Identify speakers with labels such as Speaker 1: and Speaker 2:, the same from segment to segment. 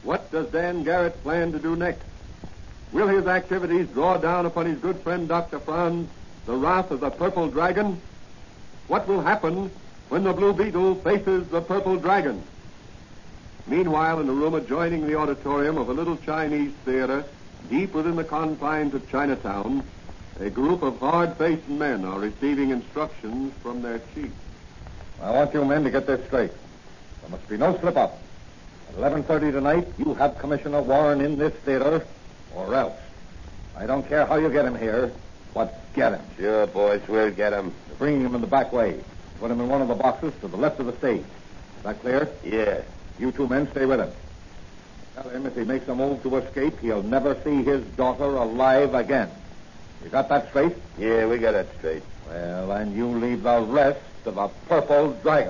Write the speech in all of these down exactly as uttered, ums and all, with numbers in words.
Speaker 1: What does Dan Garrett plan to do next? Will his activities draw down upon his good friend Doctor Franz the wrath of the Purple Dragon? What will happen when the Blue Beetle faces the Purple Dragon? Meanwhile, in a room adjoining the auditorium of a little Chinese theater deep within the confines of Chinatown, a group of hard-faced men are receiving instructions from their chief.
Speaker 2: I want you men to get this straight. There must be no slip-up. At eleven thirty tonight, you have Commissioner Warren in this theater, or else. I don't care how you get him here, but get him.
Speaker 3: Sure, boys, we'll get him.
Speaker 2: You're bringing him in the back way. Put him in one of the boxes to the left of the stage. Is that clear?
Speaker 3: Yeah.
Speaker 2: You two men stay with him. Tell him if he makes a move to escape, he'll never see his daughter alive again. You got that straight?
Speaker 3: Yeah, we got that straight.
Speaker 2: Well, and you leave the rest to the Purple Dragon.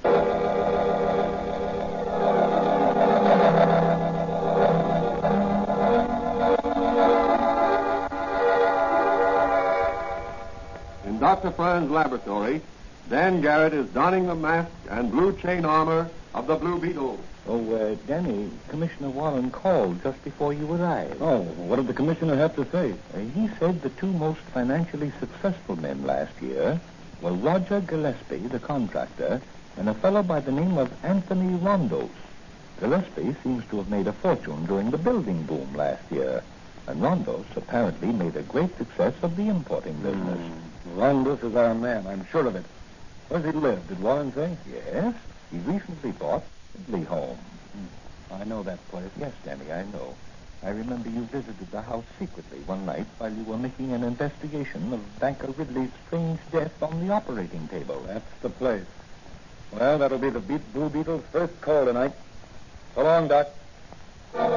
Speaker 1: In Doctor Franz's laboratory, Dan Garrett is donning the mask and blue chain armor of the Blue Beetle.
Speaker 4: Oh, uh, Danny, Commissioner Warren called just before you arrived.
Speaker 2: Oh, what did the commissioner have to say?
Speaker 4: Uh, he said the two most financially successful men last year were Roger Gillespie, the contractor, and a fellow by the name of Anthony Rondos. Gillespie seems to have made a fortune during the building boom last year, and Rondos apparently made a great success of the importing business.
Speaker 2: Mm. Rondos is our man, I'm sure of it. Where does he live, did Warren say?
Speaker 4: Yes, he recently bought Ridley Home.
Speaker 2: I know that place.
Speaker 4: Yes, Danny, I know. I remember you visited the house secretly one night while you were making an investigation of Banker Ridley's strange death on the operating table.
Speaker 2: That's the place. Well, that'll be the Be- Blue Beetle's first call tonight. So long, Doc.